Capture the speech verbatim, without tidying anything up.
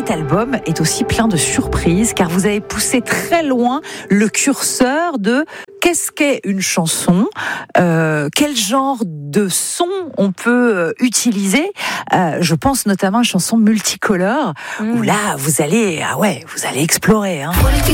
cet album est aussi plein de surprises, car vous avez poussé très loin le curseur de qu'est-ce qu'est une chanson, euh, quel genre de son on peut utiliser. Euh, je pense notamment à une chanson multicolore, mmh. où là, vous allez, ah ouais, vous allez explorer. Hein.